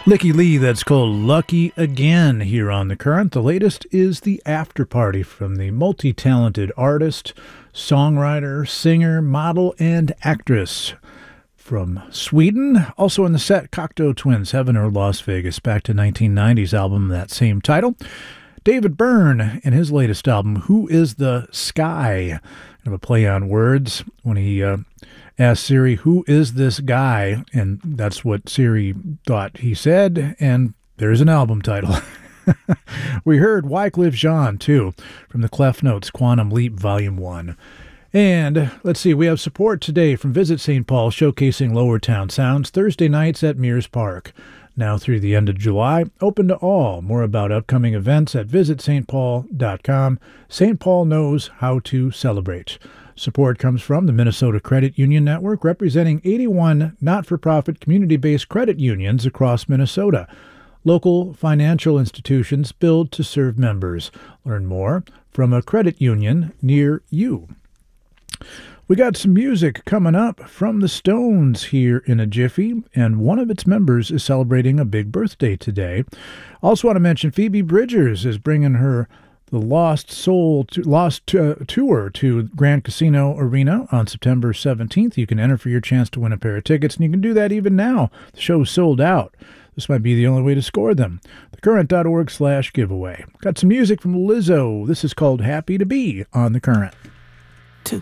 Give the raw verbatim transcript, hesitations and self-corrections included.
Licky Lee, that's called Lucky Again here on The Current. The latest is The After Party from the multi-talented artist, songwriter, singer, model, and actress from Sweden. Also in the set, Cocteau Twins, Heaven or Las Vegas, back to nineteen nineties album, that same title. David Byrne and his latest album, Who is the Sky? Kind of a play on words when he uh, asked Siri, who is this guy? And that's what Siri thought he said, and there's an album title. We heard Wycliffe Jean, too, from the Clef Notes Quantum Leap Volume one. And let's see, we have support today from Visit Saint Paul, showcasing Lower Town sounds Thursday nights at Mears Park. Now through the end of July, open to all. More about upcoming events at visit st paul dot com. Saint Paul knows how to celebrate. Support comes from the Minnesota Credit Union Network, representing eighty-one not-for-profit community-based credit unions across Minnesota. Local financial institutions build to serve members. Learn more from a credit union near you. We got some music coming up from the Stones here in a jiffy, and one of its members is celebrating a big birthday today. Also want to mention Phoebe Bridgers is bringing her the Lost Soul to, Lost uh, Tour to Grand Casino Arena on September seventeenth. You can enter for your chance to win a pair of tickets, and you can do that even now. The show's sold out. This might be the only way to score them. thecurrent.org slash giveaway. Got some music from Lizzo. This is called Happy to Be on The Current.